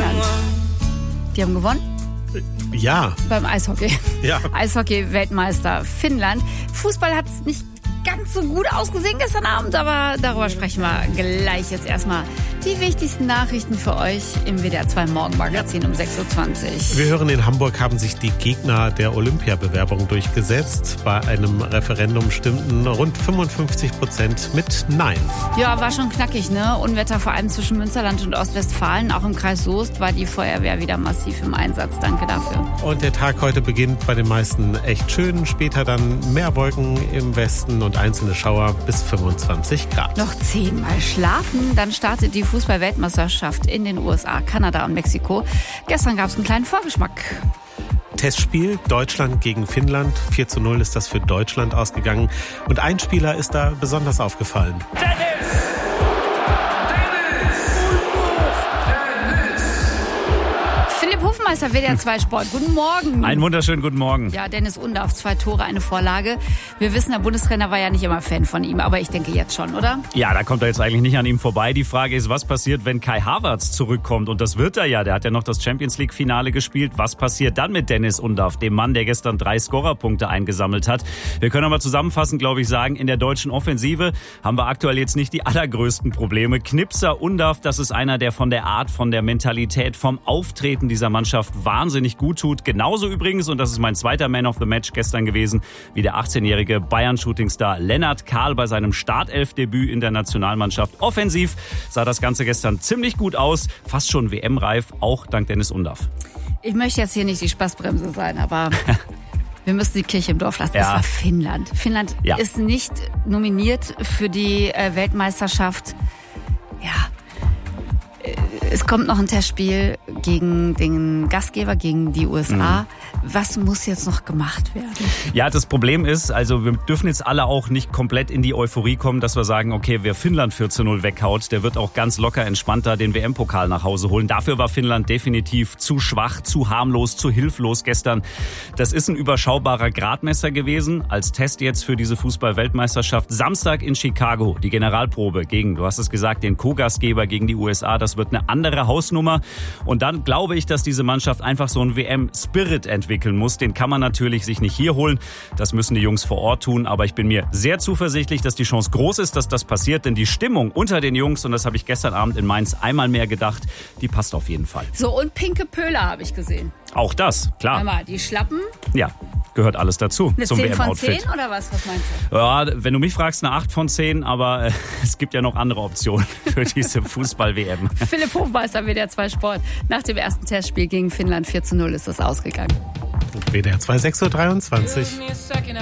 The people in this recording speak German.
Finnland. Die haben gewonnen? Ja. Beim Eishockey. Ja. Eishockey-Weltmeister Finnland. Fußball hat es nicht ganz so gut ausgesehen gestern Abend, aber darüber sprechen wir gleich. Jetzt erstmal die wichtigsten Nachrichten für euch im WDR 2 Morgenmagazin um 6.20 Uhr. Wir hören, in Hamburg haben sich die Gegner der Olympiabewerbung durchgesetzt. Bei einem Referendum stimmten rund 55% mit Nein. Ja, war schon knackig, ne? Unwetter vor allem zwischen Münsterland und Ostwestfalen. Auch im Kreis Soest war die Feuerwehr wieder massiv im Einsatz. Danke dafür. Und der Tag heute beginnt bei den meisten echt schön. Später dann mehr Wolken im Westen und einzelne Schauer bis 25 Grad. Noch 10 Mal schlafen, dann startet die Fußball-Weltmeisterschaft in den USA, Kanada und Mexiko. Gestern gab es einen kleinen Vorgeschmack. Testspiel Deutschland gegen Finnland. 4:0 ist das für Deutschland ausgegangen. Und ein Spieler ist da besonders aufgefallen. Philipp Hofmeister, WDR 2 Sport. Guten Morgen. Einen wunderschönen guten Morgen. Ja, Dennis Undaff, 2 Tore, eine Vorlage. Wir wissen, der Bundestrainer war ja nicht immer Fan von ihm, aber ich denke jetzt schon, oder? Ja, da kommt er jetzt eigentlich nicht an ihm vorbei. Die Frage ist, was passiert, wenn Kai Havertz zurückkommt? Und das wird er ja. Der hat ja noch das Champions-League-Finale gespielt. Was passiert dann mit Dennis Undaff, dem Mann, der gestern 3 Scorerpunkte eingesammelt hat? Wir können aber zusammenfassend, glaube ich, sagen, in der deutschen Offensive haben wir aktuell jetzt nicht die allergrößten Probleme. Knipser Undaff, das ist einer, der von der Art, von der Mentalität, vom Auftreten dieser Mannschaft wahnsinnig gut tut. Genauso übrigens, und das ist mein zweiter Man of the Match gestern gewesen, wie der 18-jährige Bayern-Shootingstar Lennart Kahl bei seinem Startelf-Debüt in der Nationalmannschaft. Offensiv sah das Ganze gestern ziemlich gut aus, fast schon WM-reif, auch dank Dennis Undaff. Ich möchte jetzt hier nicht die Spaßbremse sein, aber wir müssen die Kirche im Dorf lassen. Ja. Das war Finnland. Finnland ist nicht nominiert für die Weltmeisterschaft. Ja. Es kommt noch ein Testspiel gegen den Gastgeber, gegen die USA. Was muss jetzt noch gemacht werden? Ja, das Problem ist, also wir dürfen jetzt alle auch nicht komplett in die Euphorie kommen, dass wir sagen, okay, wer Finnland 4:0 weghaut, der wird auch ganz locker entspannter den WM-Pokal nach Hause holen. Dafür war Finnland definitiv zu schwach, zu harmlos, zu hilflos gestern. Das ist ein überschaubarer Gradmesser gewesen, als Test jetzt für diese Fußball-Weltmeisterschaft. Samstag in Chicago, die Generalprobe gegen, du hast es gesagt, den Co-Gastgeber gegen die USA. Das wird eine andere Hausnummer. Und dann glaube ich, dass diese Mannschaft einfach so einen WM-Spirit entwickeln muss. Den kann man natürlich sich nicht hier holen. Das müssen die Jungs vor Ort tun. Aber ich bin mir sehr zuversichtlich, dass die Chance groß ist, dass das passiert. Denn die Stimmung unter den Jungs, und das habe ich gestern Abend in Mainz einmal mehr gedacht, die passt auf jeden Fall. So, und pinke Pöhler habe ich gesehen. Auch das, klar. Einmal die Schlappen. Ja, gehört alles dazu. Eine zum 10 von WM-Outfit. 10 oder was? Was meinst du? Ja, wenn du mich fragst, eine 8 von 10. Aber es gibt ja noch andere Optionen für diese Fußball-WM. Philipp Hofmeister, WDR 2 Sport. Nach dem ersten Testspiel gegen Finnland 4:0 ist das ausgegangen. WDR 2, 6:23 Uhr.